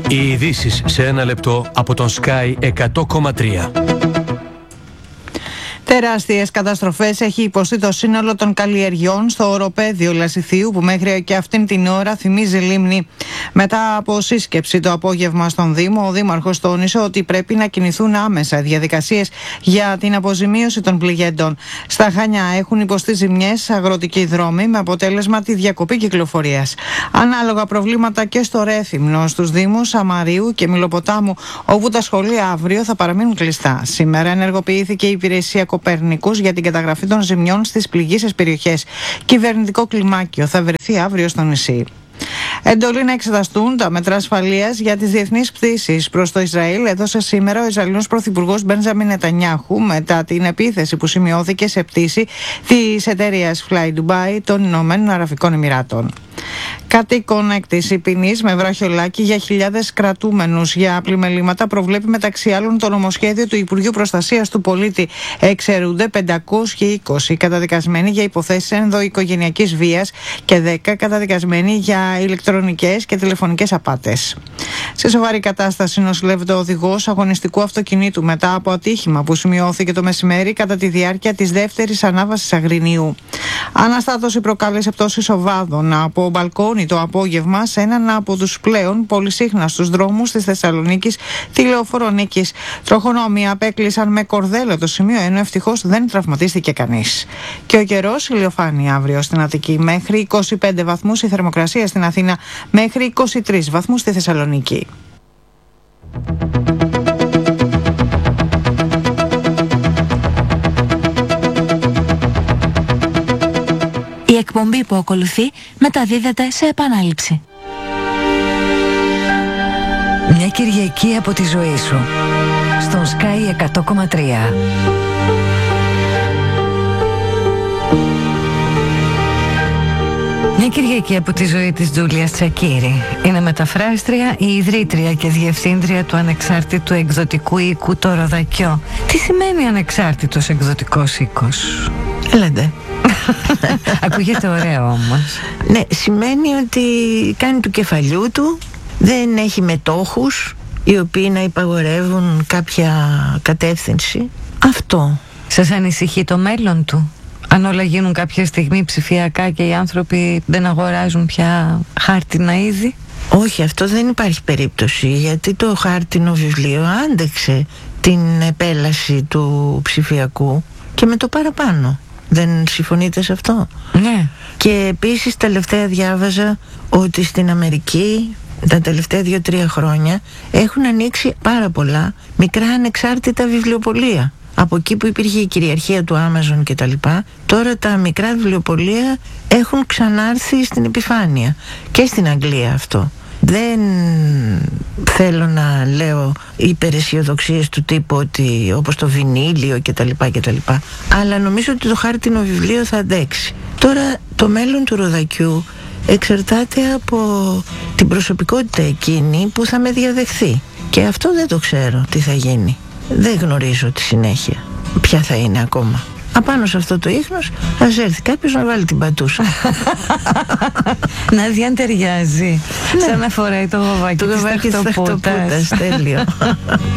Οι ειδήσεις σε ένα λεπτό από τον Sky 100,3. Τεράστιες καταστροφές έχει υποστεί το σύνολο των καλλιεργειών στο οροπέδιο Λασιθίου, που μέχρι και αυτήν την ώρα θυμίζει λίμνη. Μετά από σύσκεψη το απόγευμα στον Δήμο, ο Δήμαρχος τόνισε ότι πρέπει να κινηθούν άμεσα διαδικασίες για την αποζημίωση των πληγέντων. Στα Χανιά έχουν υποστεί ζημιές αγροτικοί δρόμοι, με αποτέλεσμα τη διακοπή κυκλοφορίας. Ανάλογα προβλήματα και στο Ρέθυμνο, στους Δήμους Σαμαρίου και Μιλοποτάμου, όπου τα σχολεία αύριο θα παραμείνουν κλειστά. Σήμερα ενεργοποιήθηκε η υπηρεσία Κοπέρνικους για την καταγραφή των ζημιών στις πληγείσες περιοχές. Κυβερνητικό κλιμάκιο θα βρεθεί αύριο στο νησί. Εντολή να εξεταστούν τα μέτρα ασφαλείας για τις διεθνείς πτήσεις προς το Ισραήλ έδωσε σήμερα ο Ισραηλινός Πρωθυπουργός Μπενζαμίν Νετανιάχου, μετά την επίθεση που σημειώθηκε σε πτήση της εταιρείας Fly Dubai των Ηνωμένων Αραβικών Εμιράτων. Κατοίκον έκτηση ποινής με βραχιολάκι για χιλιάδες κρατούμενους για πλημελήματα προβλέπει μεταξύ άλλων το νομοσχέδιο του Υπουργείου Προστασίας του Πολίτη. Εξαιρούνται 520 καταδικασμένοι για υποθέσεις ενδοοικογενειακής βίας και 10 καταδικασμένοι για ηλεκτρονικές και τηλεφωνικές απάτες. Σε σοβαρή κατάσταση νοσηλεύεται ο οδηγός αγωνιστικού αυτοκινήτου μετά από ατύχημα που σημειώθηκε το μεσημέρι κατά τη διάρκεια της δεύτερης ανάβασης Αγρινίου. Αναστάτωση προκάλεσε πτώση οβάδων από μπαλκόνι το απόγευμα σε έναν από τους πλέον πολυσύχναστους δρόμους της Θεσσαλονίκης, τη Λεωφόρο Νίκης. Τροχονόμοι απέκλεισαν με κορδέλα το σημείο, ενώ ευτυχώς δεν τραυματίστηκε κανείς. Και ο καιρός, ηλιοφάνεια αύριο στην Αττική, μέχρι 25 βαθμούς η θερμοκρασία στην Αθήνα, μέχρι 23 βαθμούς στη Θεσσαλονίκη. Η εκπομπή που ακολουθεί μεταδίδεται σε επανάληψη. Μια Κυριακή από τη ζωή σου στον Sky 100,3. Μια Κυριακή από τη ζωή της Τζούλιας Τσακίρη. Είναι μεταφράστρια, η ιδρύτρια και διευθύντρια του ανεξάρτητου εκδοτικού οίκου το Ροδακιό. Τι σημαίνει ανεξάρτητος εκδοτικός οίκος? Έλατε. Ακούγεται ωραίο όμως. Ναι, σημαίνει ότι κάνει του κεφαλιού του, δεν έχει μετόχους οι οποίοι να υπαγορεύουν κάποια κατεύθυνση. Αυτό. Σας ανησυχεί το μέλλον του? Αν όλα γίνουν κάποια στιγμή ψηφιακά και οι άνθρωποι δεν αγοράζουν πια χάρτινα είδη? Όχι, αυτό δεν υπάρχει περίπτωση, γιατί το χάρτινο βιβλίο άντεξε την επέλαση του ψηφιακού και με το παραπάνω. Δεν συμφωνείτε σε αυτό? Ναι. Και επίσης τελευταία διάβαζα ότι στην Αμερική τα τελευταία 2-3 χρόνια έχουν ανοίξει πάρα πολλά μικρά ανεξάρτητα βιβλιοπωλεία. Από εκεί που υπήρχε η κυριαρχία του Amazon και τα λοιπά, τώρα τα μικρά βιβλιοπωλεία έχουν ξανάρθει στην επιφάνεια. Και στην Αγγλία αυτό. Δεν θέλω να λέω υπεραισιοδοξίες του τύπου ότι όπως το βινίλιο και τα λοιπά, αλλά νομίζω ότι το χάρτινο βιβλίο θα αντέξει. Τώρα το μέλλον του Ροδακιού εξαρτάται από την προσωπικότητα εκείνη που θα με διαδεχθεί. Και αυτό δεν το ξέρω τι θα γίνει. Δεν γνωρίζω τη συνέχεια ποια θα είναι ακόμα. Απάνω σε αυτό το ίχνος ας έρθει κάποιος να βάλει την πατούσα. Να δει αν ταιριάζει. Ναι. Σαν να φοράει το γοβάκι της ταχτοπούτας. Τέλειο.